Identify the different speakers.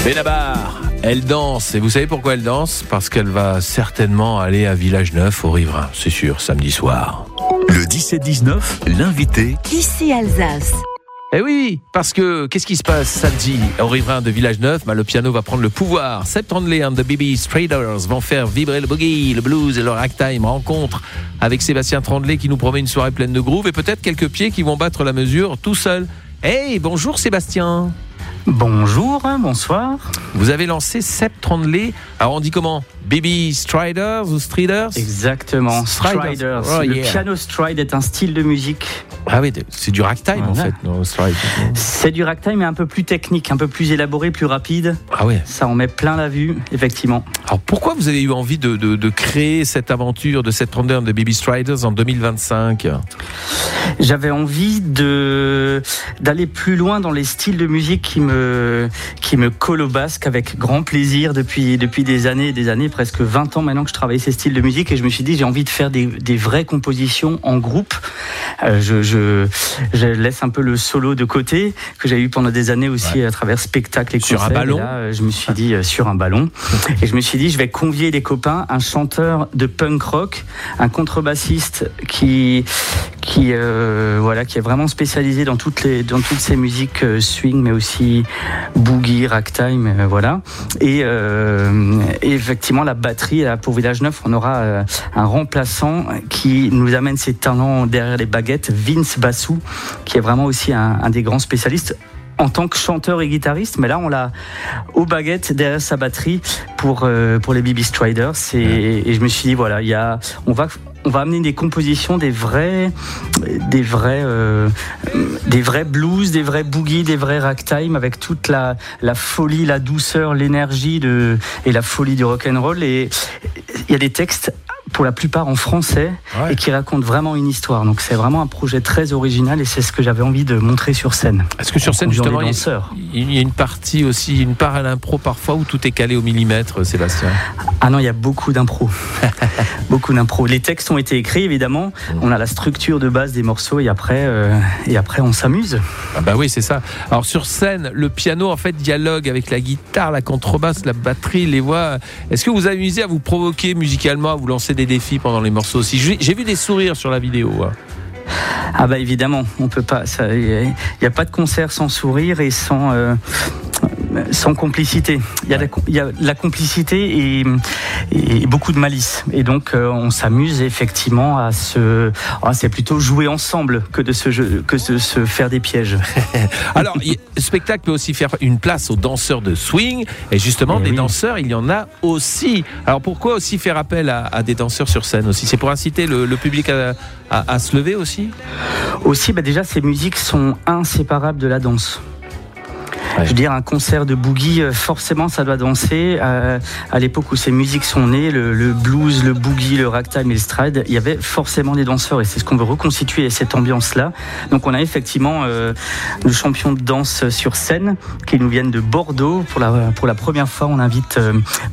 Speaker 1: Benabar, elle danse. Et vous savez pourquoi elle danse ? Parce qu'elle va certainement aller à Village Neuf au Riverain, c'est sûr, samedi soir.
Speaker 2: Le 17-19, l'invité.
Speaker 3: Ici Alsace.
Speaker 1: Eh oui, parce que qu'est-ce qui se passe samedi au Riverain de Village Neuf ? Le piano va prendre le pouvoir. Seb Trandley and the BB Straders vont faire vibrer le boogie, le blues et le ragtime. Rencontre avec Sébastien Trandley qui nous promet une soirée pleine de groove et peut-être quelques pieds qui vont battre la mesure tout seuls. Hey, bonjour Sébastien.
Speaker 4: Bonjour, bonsoir.
Speaker 1: Vous avez lancé Seb Trandley. Alors on dit comment ? BB Striders ou Striders ?
Speaker 4: Exactement, Striders.
Speaker 1: Oh,
Speaker 4: Le
Speaker 1: yeah.
Speaker 4: piano stride est un style de musique.
Speaker 1: Ah oui, c'est du ragtime en fait, non, stride.
Speaker 4: C'est du ragtime mais un peu plus technique, un peu plus élaboré, plus rapide.
Speaker 1: Ah ouais.
Speaker 4: Ça en met plein la vue, effectivement.
Speaker 1: Alors pourquoi vous avez eu envie de créer cette aventure de Seb Trandley and the BB Striders en 2025 ?
Speaker 4: J'avais envie d'aller plus loin dans les styles de musique qui me collent au basque avec grand plaisir depuis des années, presque 20 ans maintenant que je travaille ces styles de musique, et je me suis dit j'ai envie de faire des vraies compositions en groupe. Je laisse un peu le solo de côté que j'ai eu pendant des années aussi, à travers spectacles et concerts.
Speaker 1: Sur un ballon.
Speaker 4: Et là, je me suis dit sur un ballon, et je me suis dit je vais convier des copains, un chanteur de punk rock, un contrebassiste qui est vraiment spécialisé dans toutes ces musiques swing, mais aussi boogie, ragtime, voilà. Et effectivement, la batterie, là, pour Village Neuf, on aura un remplaçant qui nous amène ses talents derrière les baguettes, Vince Bassou, qui est vraiment aussi un des grands spécialistes en tant que chanteur et guitariste, mais là on l'a aux baguettes derrière sa batterie pour les BB Striders, et je me suis dit voilà, on va amener des compositions, des vrais blues, des vrais boogies, des vrais ragtime, avec toute la folie, la douceur, l'énergie et la folie du rock'n'roll. Et il y a des textes pour la plupart en français, et qui racontent vraiment une histoire. Donc c'est vraiment un projet très original, et c'est ce que j'avais envie de montrer sur scène.
Speaker 1: Est-ce que sur scène justement il y a une partie aussi, une part à l'impro parfois, où tout est calé au millimètre, Sébastien ?
Speaker 4: Ah non, il y a beaucoup d'impro. Beaucoup d'impro. Les textes ont été écrits, évidemment. On a la structure de base des morceaux, et après on s'amuse.
Speaker 1: Ah bah oui, c'est ça. Alors sur scène, le piano en fait dialogue avec la guitare, la contrebasse, la batterie, les voix. Est-ce que vous amusez à vous provoquer musicalement, à vous lancer des défis pendant les morceaux aussi ? J'ai vu des sourires sur la vidéo.
Speaker 4: Ah bah évidemment, on peut pas. Il n'y a pas de concert sans sourire et sans complicité. Il y a la complicité et beaucoup de malice. Et donc on s'amuse effectivement à c'est plutôt jouer ensemble que de se faire des pièges.
Speaker 1: Alors, le spectacle peut aussi faire une place aux danseurs de swing. Et justement, danseurs, il y en a aussi. Alors pourquoi aussi faire appel à des danseurs sur scène aussi ? C'est pour inciter le public à se lever aussi ?
Speaker 4: Aussi, déjà, ces musiques sont inséparables de la danse. Je veux dire, un concert de boogie, forcément, ça doit danser. À l'époque où ces musiques sont nées, le blues, le boogie, le ragtime et le stride, il y avait forcément des danseurs, et c'est ce qu'on veut reconstituer, cette ambiance-là. Donc, on a effectivement nos champions de danse sur scène qui nous viennent de Bordeaux. Pour la première fois, on invite